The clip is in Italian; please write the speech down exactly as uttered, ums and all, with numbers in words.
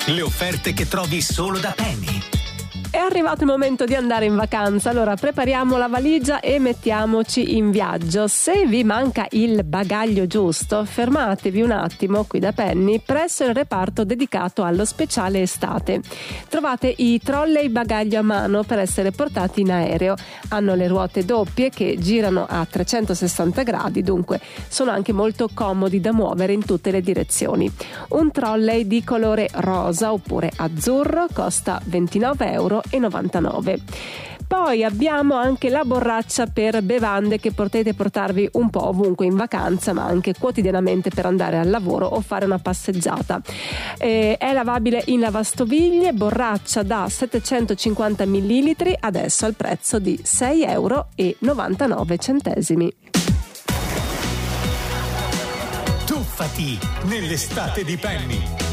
Le offerte che trovi solo da Penny. È arrivato il momento di andare in vacanza, allora prepariamo la valigia e mettiamoci in viaggio. Se vi manca il bagaglio giusto, fermatevi un attimo qui da Penny presso il reparto dedicato allo speciale estate. Trovate i trolley bagaglio a mano per essere portati in aereo. Hanno le ruote doppie che girano a trecentosessanta gradi, dunque sono anche molto comodi da muovere in tutte le direzioni. Un trolley di colore rosa oppure azzurro costa ventinove euro e novantanove. Poi abbiamo anche la borraccia per bevande che potete portarvi un po' ovunque in vacanza, ma anche quotidianamente per andare al lavoro o fare una passeggiata. Eh, è lavabile in lavastoviglie, borraccia da settecentocinquanta millilitri, adesso al prezzo di sei euro e novantanove centesimi. Tuffati nell'estate di Penny.